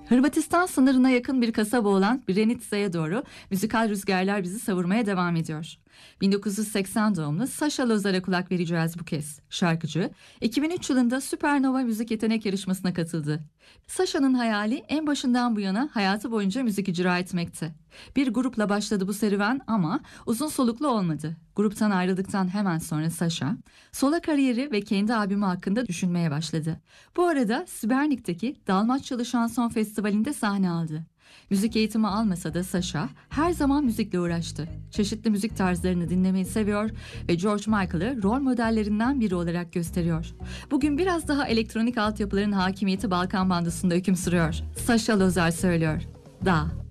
Hırvatistan sınırına yakın bir kasaba olan Brenica'ya doğru müzikal rüzgarlar bizi savurmaya devam ediyor. 1980 doğumlu Saša Lozar'a kulak vereceğiz bu kez. Şarkıcı, 2003 yılında Süpernova Müzik Yetenek Yarışması'na katıldı. Saşa'nın hayali en başından bu yana hayatı boyunca müzik icra etmekti. Bir grupla başladı bu serüven ama uzun soluklu olmadı. Gruptan ayrıldıktan hemen sonra Saša, solo kariyeri ve kendi albümü hakkında düşünmeye başladı. Bu arada Sbernik'teki Dalmaçyalı Şanson Festivali'nde sahne aldı. Müzik eğitimi almasa da Saša her zaman müzikle uğraştı. Çeşitli müzik tarzlarını dinlemeyi seviyor ve George Michael'ı rol modellerinden biri olarak gösteriyor. Bugün biraz daha elektronik altyapıların hakimiyeti Balkan bandısında hüküm sürüyor. Saša Lozar söylüyor. Da.